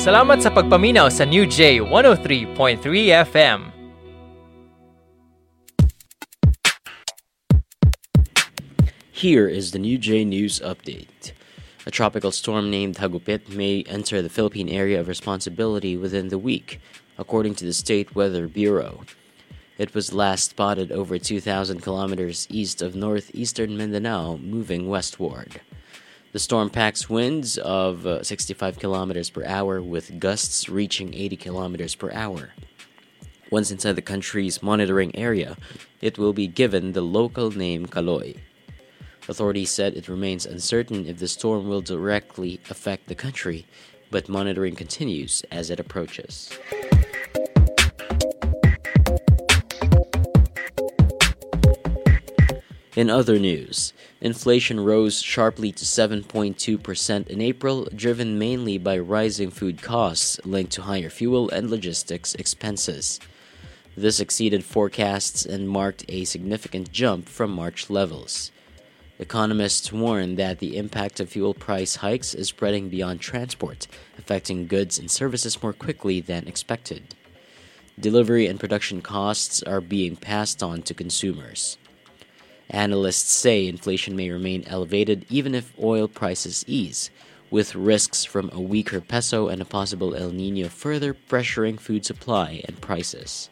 Salamat sa pagpaminaw sa New J 103.3 FM. Here is the New J News Update. A tropical storm named Hagupit may enter the Philippine area of responsibility within the week, according to the State Weather Bureau. It was last spotted over 2,000 kilometers east of northeastern Mindanao, moving westward. The storm packs winds of 65 kilometers per hour with gusts reaching 80 kilometers per hour. Once inside the country's monitoring area, it will be given the local name Kaloy. Authorities said it remains uncertain if the storm will directly affect the country, but monitoring continues as it approaches. In other news, inflation rose sharply to 7.2% in April, driven mainly by rising food costs linked to higher fuel and logistics expenses. This exceeded forecasts and marked a significant jump from March levels. Economists warn that the impact of fuel price hikes is spreading beyond transport, affecting goods and services more quickly than expected. Delivery and production costs are being passed on to consumers. Analysts say inflation may remain elevated even if oil prices ease, with risks from a weaker peso and a possible El Nino further pressuring food supply and prices.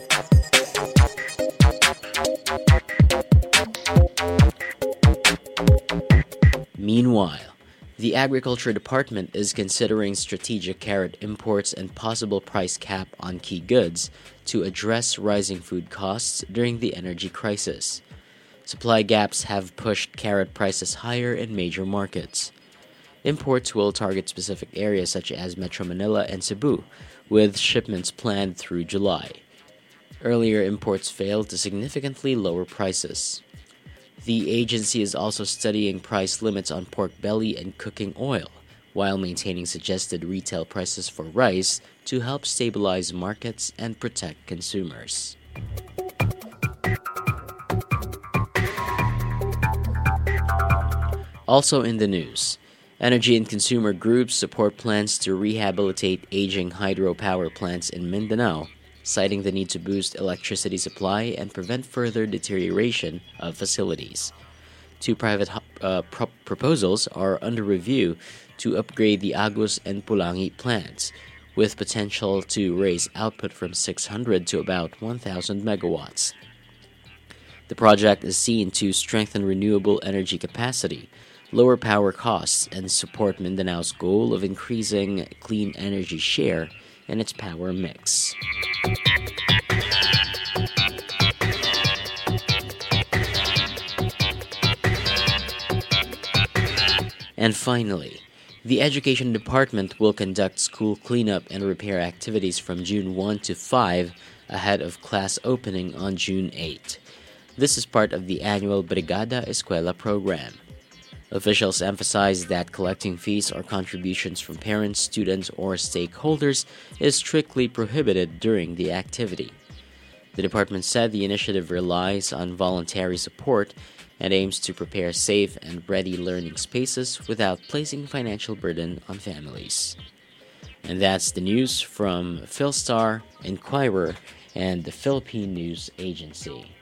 Meanwhile, the Agriculture Department is considering strategic carrot imports and possible price cap on key goods to address rising food costs during the energy crisis. Supply gaps have pushed carrot prices higher in major markets. Imports will target specific areas such as Metro Manila and Cebu, with shipments planned through July. Earlier imports failed to significantly lower prices. The agency is also studying price limits on pork belly and cooking oil, while maintaining suggested retail prices for rice to help stabilize markets and protect consumers. Also in the news, energy and consumer groups support plans to rehabilitate aging hydropower plants in Mindanao, citing the need to boost electricity supply and prevent further deterioration of facilities. Two private proposals are under review to upgrade the Agus and Pulangi plants, with potential to raise output from 600 to about 1,000 megawatts. The project is seen to strengthen renewable energy capacity, lower power costs, and support Mindanao's goal of increasing clean energy share in its power mix. And finally, the Education Department will conduct school cleanup and repair activities from June 1 to 5 ahead of class opening on June 8. This is part of the annual Brigada Eskwela program. Officials emphasize that collecting fees or contributions from parents, students, or stakeholders is strictly prohibited during the activity. The department said the initiative relies on voluntary support and aims to prepare safe and ready learning spaces without placing financial burden on families. And that's the news from Philstar, Inquirer, and the Philippine News Agency.